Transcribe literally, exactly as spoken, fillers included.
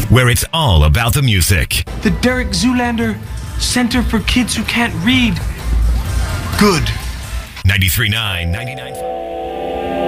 where it's all about the music. The Derek Zoolander Center for Kids Who Can't Read. Good. ninety-three point nine, ninety-nine point five